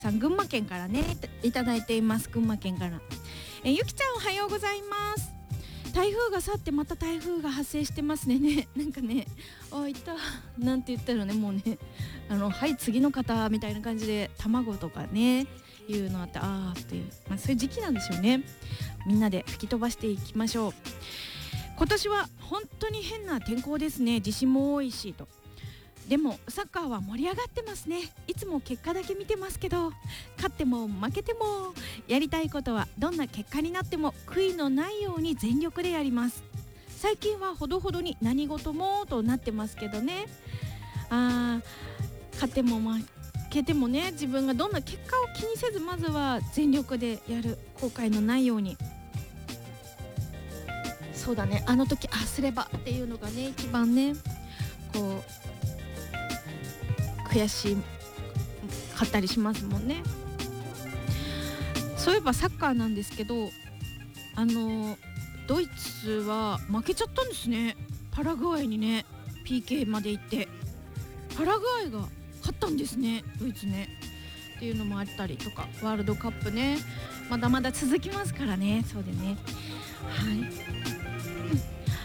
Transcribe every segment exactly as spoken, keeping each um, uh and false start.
さん、群馬県からねいただいています。群馬県から、えゆきちゃんおはようございます。台風が去ってまた台風が発生してますね。ねなんかね、あいたなんて言ったらね、もうね、あのはい次の方みたいな感じで卵とかねいうのあって、あーっていう、まあ、そういう時期なんですよね。みんなで吹き飛ばしていきましょう。今年は本当に変な天候ですね。地震も多いしと。でもサッカーは盛り上がってますね。いつも結果だけ見てますけど、勝っても負けてもやりたいことはどんな結果になっても悔いのないように全力でやります。最近はほどほどに何事もとなってますけどね。あー勝っても負けてもね、自分がどんな結果を気にせず、まずは全力でやる。後悔のないように。そうだね、あの時ああすればっていうのがね一番ねこう悔しかったりしますもんね。そういえばサッカーなんですけど、あのドイツは負けちゃったんですね。パラグアイにね ピーケー まで行ってパラグアイが勝ったんですね、ドイツねっていうのもあったりとか、ワールドカップねまだまだ続きますからね。そうでね、はい。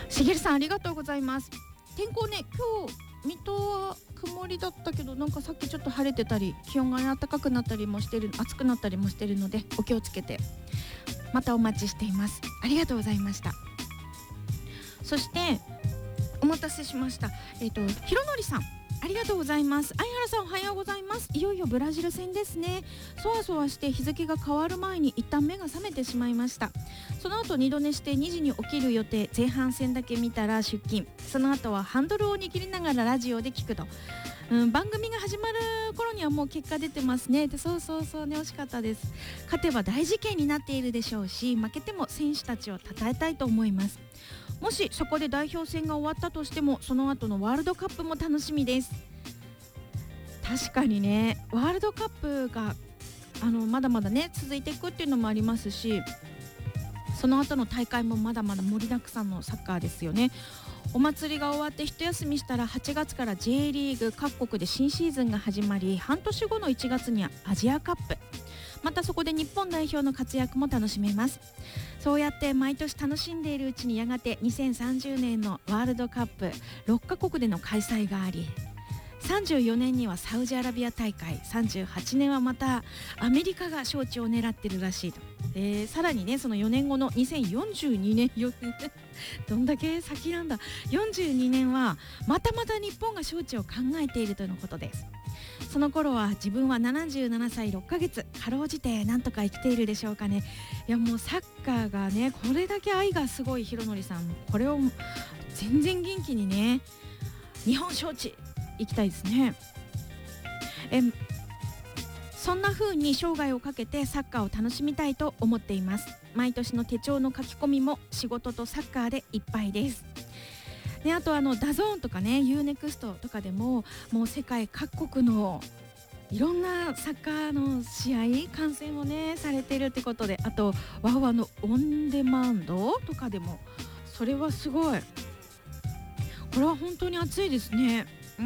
しげるさんありがとうございます。天候ね、今日水戸は曇りだったけど、なんかさっきちょっと晴れてたり気温が暖かくなったりもしてる、暑くなったりもしてるのでお気をつけて。またお待ちしています。ありがとうございました。そしてお待たせしました、えっとひろのりさんありがとうございます。相原さんおはようございます。いよいよブラジル戦ですね。そわそわして日付が変わる前に一旦目が覚めてしまいました。その後二度寝してにじに起きる予定。前半戦だけ見たら出勤。その後はハンドルを握りながらラジオで聞くと、うん、番組が始まる頃にはもう結果出てますね。でそうそうそうね、惜しかったです。勝てば大事件になっているでしょうし、負けても選手たちを称えたいと思います。もしそこで代表戦が終わったとしても、その後のワールドカップも楽しみです。確かにね、ワールドカップがあのまだまだね続いていくっていうのもありますし、その後の大会もまだまだ盛りだくさんのサッカーですよね。お祭りが終わって一休みしたらはちがつから J リーグ各国で新シーズンが始まり、半年後のいちがつにはアジアカップ、またそこで日本代表の活躍も楽しめます。そうやって毎年楽しんでいるうちに、やがてにせんさんじゅうねんのワールドカップろっかこくでの開催があり、さんじゅうよねんにはサウジアラビア大会、さんじゅうはちねんはまたアメリカが招致を狙ってるらしいと。えー、さらにねそのよねんごのにせんよんじゅうにねんよどんだけ先なんだ、よんじゅうにねんはまたまた日本が招致を考えているとのことです。その頃は自分はななじゅうななさいろっかげつ、かろうじてなんとか生きているでしょうかね。いやもうサッカーがねこれだけ愛がすごいひろのりさん、これを全然元気にね日本招致行きたいですね。えそんな風に生涯をかけてサッカーを楽しみたいと思っています。毎年の手帳の書き込みも仕事とサッカーでいっぱいです。であとあのダゾーンとかね ユーネクスト とかでももう世界各国のいろんなサッカーの試合観戦をねされてるってことで、あとワウワのオンデマンドとかでも、それはすごい、これは本当に熱いですね。うん、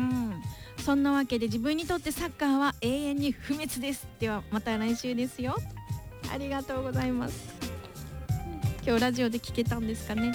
そんなわけで自分にとってサッカーは永遠に不滅です。ではまた来週ですよ。ありがとうございます。今日ラジオで聞けたんですかね。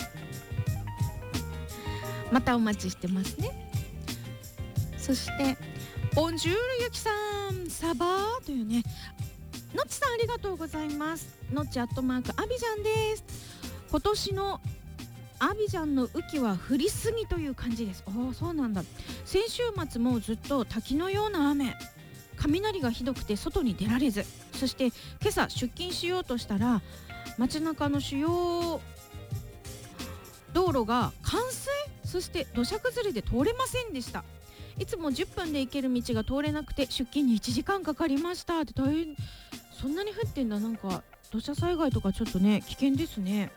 またお待ちしてますね。そしてボンジュールゆきさんサバーというね、のっちさんありがとうございます。のっちアットマークアビジャンです。今年のアビジャンの雨季は降りすぎという感じです。おお、そうなんだ。先週末もずっと滝のような雨、雷がひどくて外に出られず、そして今朝出勤しようとしたら街中の主要道路が冠水、そして土砂崩れで通れませんでした。いつもじゅっぷんで行ける道が通れなくて出勤にいちじかんかかりましたって。大変、そんなに降ってんだ。なんか土砂災害とかちょっとね危険ですね。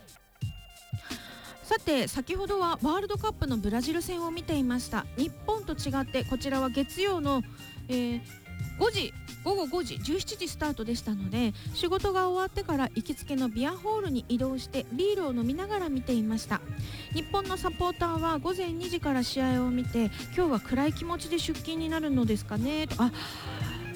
さて先ほどはワールドカップのブラジル戦を見ていました。日本と違ってこちらは月曜の、えー、ごじごごごじじゅうしちじスタートでしたので、仕事が終わってから行きつけのビアホールに移動してビールを飲みながら見ていました。日本のサポーターは午前にじから試合を見て、今日は暗い気持ちで出勤になるのですかねと。あ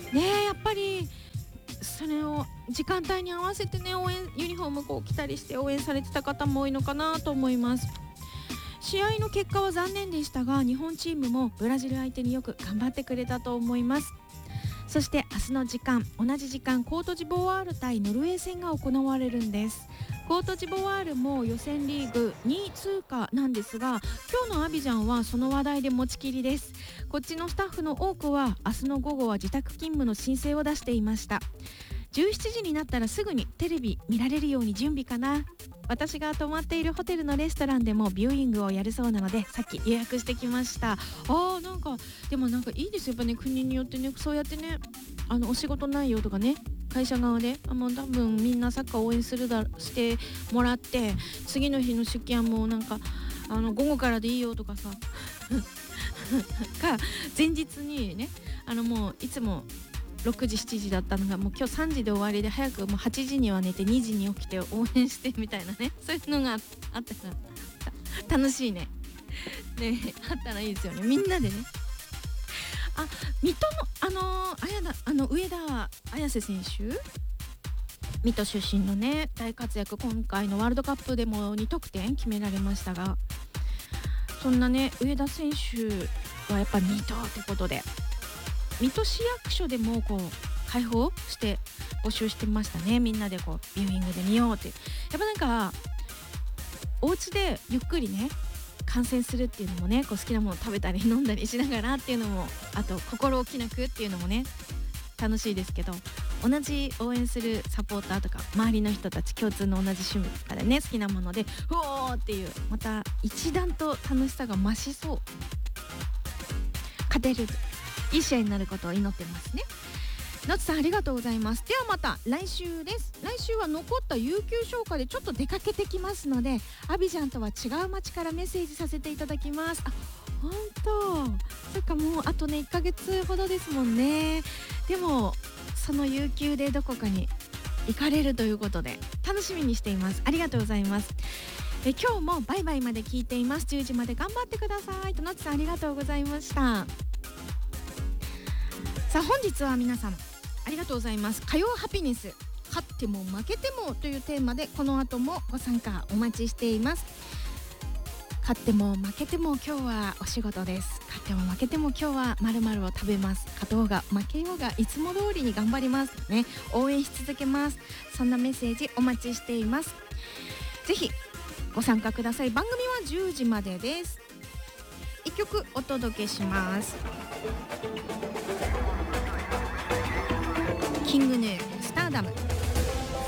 ねえやっぱりそれを時間帯に合わせてね応援ユニフォームこう着たりして応援されてた方も多いのかなと思います。試合の結果は残念でしたが日本チームもブラジル相手によく頑張ってくれたと思います。そして明日の時間同じ時間コートジボワール対ノルウェー戦が行われるんです。コートジボワールも予選リーグにい通過なんですが今日のアビジャンはその話題で持ちきりです。こっちのスタッフの多くは明日の午後は自宅勤務の申請を出していました。じゅうしちじになったらすぐにテレビ見られるように準備かな。私が泊まっているホテルのレストランでもビューイングをやるそうなのでさっき予約してきました。あーなんかでもなんかいいですよやっぱね国によってねそうやってねあのお仕事内容とかね会社側であもう多分みんなサッカー応援するだしてもらって次の日の出勤はもうなんかあの午後からでいいよとかさか前日にねあのもういつもろくじしちじだったのがもう今日さんじで終わりで早くもうはちじには寝てにじに起きて応援してみたいなねそういうのがあったら楽しいねねあったらいいですよねみんなでね。あ水戸のあのー、あやだあの上田綺世選手水戸出身のね大活躍今回のワールドカップでもに得点決められましたがそんなね上田選手はやっぱり水戸ってことで水戸市役所でもこう開放して募集してましたね。みんなでこうビューイングで見ようってやっぱなんかお家でゆっくりね観戦するっていうのもねこう好きなもの食べたり飲んだりしながらっていうのもあと心置きなくっていうのもね楽しいですけど同じ応援するサポーターとか周りの人たち共通の同じ趣味とかでね好きなものでうおーっていうまた一段と楽しさが増しそう勝てるいい試合になることを祈ってますね。なつさんありがとうございます。ではまた来週です。来週は残った有給消化でちょっと出かけてきますのでアビジャンとは違う街からメッセージさせていただきます。あ本当そっかもうあとねいっかげつほどですもんね。でもその有給でどこかに行かれるということで楽しみにしています。ありがとうございます。え今日もバイバイまで聞いています。じゅうじまで頑張ってくださいとなつさんありがとうございました。さあ本日は皆様ありがとうございます。火曜ハピネス勝っても負けてもというテーマでこの後もご参加お待ちしています。勝っても負けても今日はお仕事です。勝っても負けても今日は〇〇を食べます。勝とうが負けようがいつも通りに頑張りますね。応援し続けます。そんなメッセージお待ちしています。ぜひご参加ください。番組はじゅうじまでです。いっきょくお届けします。キングヌースターダム。